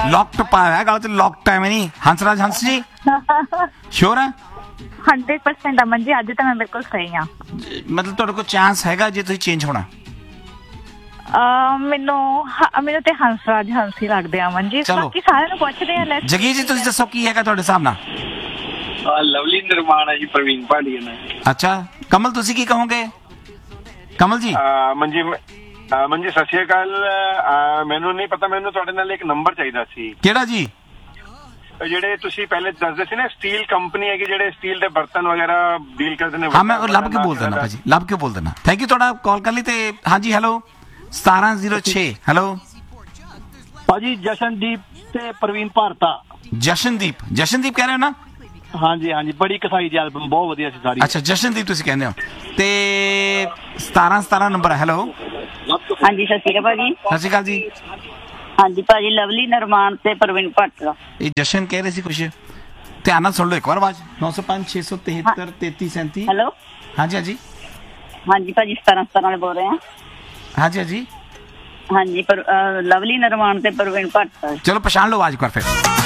Locket ਪਾਇਆ ਹੈ ਗਲ 'ਚ, ਲੌਕਟ ਐਵੇਂ ਨਹੀਂ। ਹੰਸਰਾਜ ਹੰਸ ਜੀ ਸ਼ੋਰ ਹੈ? 100% ਅਮਨ ਜੀ, ਅੱਜ ਤਾਂ ਮੈਂ ਬਿਲਕੁਲ ਸਹੀ ਹਾਂ। ਮਤਲਬ ਤੁਹਾਡੇ ਕੋਲ ਚਾਂਸ ਹੈਗਾ ਜੇ ਤੁਸੀਂ ਚੇਂਜ ਹੋਣਾ? ਮੈਨੂੰ ਤੇ ਹੰਸਰਾਜ ਹੰਸ ਹੀ ਲੱਗਦੇ ਆ ਅਮਨ ਜੀ। ਬਾਕੀ ਸਾਰਿਆਂ ਨੂੰ ਪੁੱਛਦੇ ਆ। ਜਗੀ ਜੀ ਤੁਸੀਂ ਦੱਸੋ ਕੀ ਹੈਗਾ ਤੁਹਾਡੇ ਹਿਸਾਬ ਨਾਲ? ਲਵਲੀ ਨਿਰਮਾਣ ਹੈ ਜੀ, ਪ੍ਰਵੀਨ ਭਾਟੀਆ ਨੇ। ਅੱਛਾ ਕਮਲ ਤੁਸੀਂ ਕੀ ਕਹੋਗੇ? ਕਮਲ ਜੀ ਮਨਜੀ ਸਤਿ ਸ਼੍ਰੀ ਅਕਾਲ। ਮੈਨੂੰ ਨਹੀਂ ਪਤਾ, ਮੈਨੂੰ ਤੁਹਾਡੇ ਨਾਲ ਇੱਕ ਨੰਬਰ ਚਾਹੀਦਾ ਸੀ। ਕਿਹੜਾ ਜੀ? ਜਿਹੜੇ ਤੁਸੀਂ ਪਹਿਲੇ ਦੱਸਦੇ ਸੀ ਨਾ ਸਟੀਲ ਕੰਪਨੀ ਹੈਗੀ, ਜਿਹੜੇ ਸਟੀਲ ਦੇ ਬਰਤਨ ਵਗੈਰਾ ਡੀਲ ਕਰਦੇ ਨੇ। ਹਾਂ ਮੈਂ ਲੱਭ ਕੇ ਬੋਲ ਦੇਣਾ ਭਾਜੀ, ਲੱਭ ਕੇ ਬੋਲ ਦੇਣਾ। ਥੈਂਕ ਯੂ ਤੁਹਾਡਾ ਕਾਲ ਕਰਨ ਲਈ। ਤੇ ਹਾਂਜੀ ਹੈਲੋ 1706 ਹੈਲੋ ਭਾਜੀ ਜਸ਼ਨਦੀਪ ਤੇ ਪ੍ਰਵੀਨ ਭਾਰਤਾ। ਜਸ਼ਨਦੀਪ ਕਹਿ ਰਹੇ ਹੋ ਨਾ? ਹਾਂਜੀ ਹਾਂਜੀ, ਬੜੀ ਕਸਾਈ ਦੀ ਐਲਬਮ ਬਹੁਤ ਵਧੀਆ ਸੀ ਸਾਰੀ। ਅੱਛਾ ਜਸ਼ਨਦੀਪ ਤੁਸੀਂ ਕਹਿੰਦੇ ਹੋ। ਤੇ 17 ਨੰਬਰ ਹੈ। ਹੈਲੋ ਹਾਂਜੀ ਸਤਿ ਸ਼੍ਰੀ ਅਕਾਲ ਭਾਜੀ। ਸਤਿ ਸ਼੍ਰੀ ਅਕਾਲ ਜੀ। ਹਾਂਜੀ ਭਾਜੀ, ਲਵਲੀ ਨਿਰਮਾਣ ਤੇ ਪ੍ਰਵੀਨ ਭਾਟਾ। ਇਹ ਜਸ਼ਨ ਕਹਿ ਰਹੇ ਸੀ ਕੁਛ, ਧਿਆਨ ਨਾਲ ਸੁਣ ਲਓ ਇੱਕ ਵਾਰ ਆਵਾਜ਼। 905 673 3337। ਹੈਲੋ ਹਾਂਜੀ ਹਾਂਜੀ ਹਾਂਜੀ ਭਾਜੀ, 17 ਵਾਲੇ ਬੋਲ ਰਹੇ ਆ। ਹਾਂਜੀ ਹਾਂਜੀ ਹਾਂਜੀ ਪਰ ਲਵਲੀ ਨਿਰਮਾਣ ਤੇ ਪ੍ਰਵੀਨ ਭਾਟਾ। ਚਲੋ ਪਛਾਣ ਲਓ ਆਵਾਜ਼ ਇੱਕ ਵਾਰ ਫਿਰ।